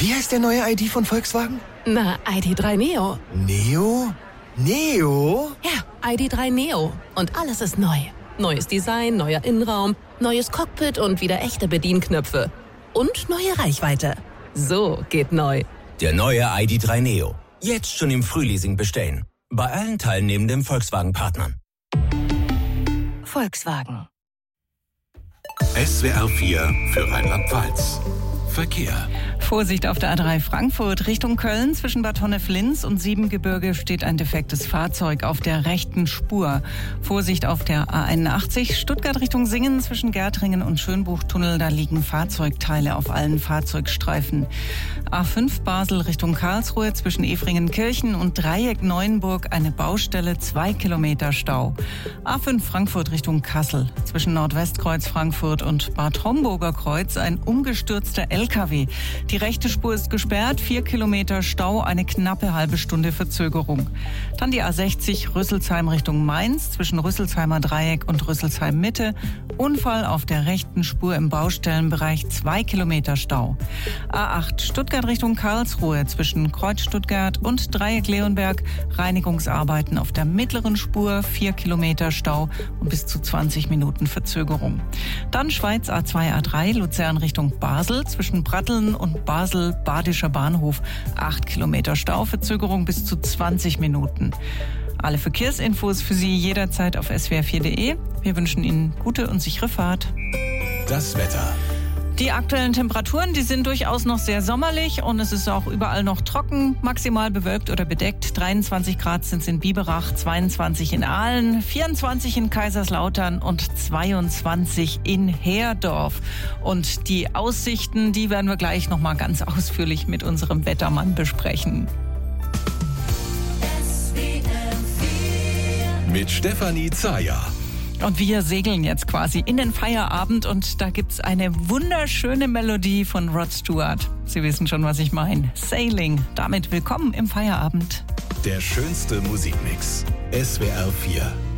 Wie heißt der neue ID von Volkswagen? Na, ID.3 Neo. Neo? Neo? Ja, ID.3 Neo. Und alles ist neu. Neues Design, neuer Innenraum, neues Cockpit und wieder echte Bedienknöpfe. Und neue Reichweite. So geht neu. Der neue ID.3 Neo. Jetzt schon im Frühleasing bestellen. Bei allen teilnehmenden Volkswagen-Partnern. Volkswagen. SWR 4 für Rheinland-Pfalz. Verkehr. Vorsicht auf der A3 Frankfurt Richtung Köln. Zwischen Bad Honnef-Linz und Siebengebirge steht ein defektes Fahrzeug auf der rechten Spur. Vorsicht auf der A81 Stuttgart Richtung Singen. Zwischen Gärtringen und Schönbuchtunnel, da liegen Fahrzeugteile auf allen Fahrzeugstreifen. A5 Basel Richtung Karlsruhe. Zwischen Efringen-Kirchen und Dreieck Neuenburg eine Baustelle, 2 Kilometer Stau. A5 Frankfurt Richtung Kassel. Zwischen Nordwestkreuz Frankfurt und Bad Homburger Kreuz ein umgestürzter LKW. Die rechte Spur ist gesperrt, 4 Kilometer Stau, eine knappe halbe Stunde Verzögerung. Dann die A60 Rüsselsheim Richtung Mainz, zwischen Rüsselsheimer Dreieck und Rüsselsheim Mitte. Unfall auf der rechten Spur im Baustellenbereich, 2 Kilometer Stau. A8 Stuttgart Richtung Karlsruhe, zwischen Kreuz Stuttgart und Dreieck Leonberg. Reinigungsarbeiten auf der mittleren Spur, 4 Kilometer Stau und bis zu 20 Minuten Verzögerung. Dann Schweiz A2 A3 Luzern Richtung Basel, zwischen Pratteln und Basel Badischer Bahnhof, 8 Kilometer Stau, Verzögerung bis zu 20 Minuten. Alle Verkehrsinfos für Sie jederzeit auf swr4.de. Wir wünschen Ihnen gute und sichere Fahrt. Das Wetter. Die aktuellen Temperaturen, die sind durchaus noch sehr sommerlich und es ist auch überall noch trocken, maximal bewölkt oder bedeckt. 23 Grad sind es in Biberach, 22 in Aalen, 24 in Kaiserslautern und 22 in Herdorf. Und die Aussichten, die werden wir gleich noch mal ganz ausführlich mit unserem Wettermann besprechen. Mit Stefanie Zayer. Und wir segeln jetzt quasi in den Feierabend und da gibt's eine wunderschöne Melodie von Rod Stewart. Sie wissen schon, was ich meine. Sailing. Damit willkommen im Feierabend. Der schönste Musikmix. SWR 4.